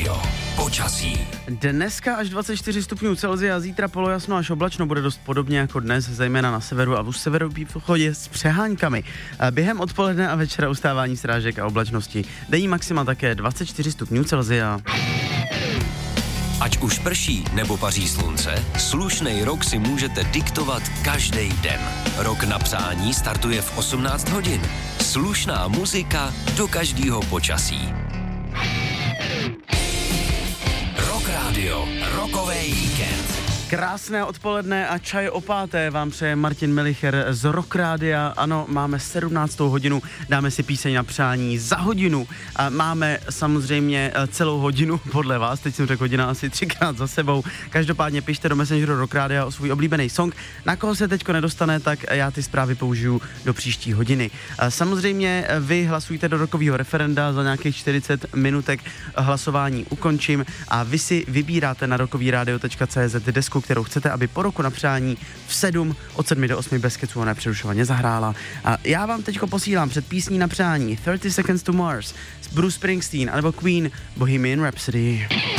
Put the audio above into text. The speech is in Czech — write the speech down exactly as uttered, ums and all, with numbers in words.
Radio. Počasí. Dneska až dvacet čtyři stupňů Celsia, zítra polojasno až oblačno, bude dost podobně jako dnes, zejména na severu a v severovýchodě s přeháňkami. Během odpoledne a večera ustávání srážek a oblačnosti. Denní maxima také dvacet čtyři stupňů Celsia. Ať už prší nebo paří slunce, slušnej rok si můžete diktovat každý den. Rok na přání startuje v osmnáct hodin. Slušná muzika do každého počasí. Rock Radio, rokovej víkend. Krásné odpoledne a čaj o páté vám přeje Martin Melicher z Rock Rádia. Ano, máme sedmnáctou hodinu, dáme si píseň na přání za hodinu. A máme samozřejmě celou hodinu podle vás, teď jsem řekl hodina asi třikrát za sebou. Každopádně pište do Messengeru Rock Rádia o svůj oblíbený song. Na koho se teďko nedostane, tak já ty zprávy použiju do příští hodiny. Samozřejmě vy hlasujte do rokového referenda, za nějakých čtyřicet minutek hlasování ukončím a vy si vybíráte na rokovýradio tečka cé zet desku, kterou chcete, aby po roku na přání v sedm, od sedmi do osmi bez keců a nepřerušovaně zahrála. A já vám teďko posílám před písní na přání thirty seconds to Mars, Bruce Springsteen anebo Queen, Bohemian Rhapsody.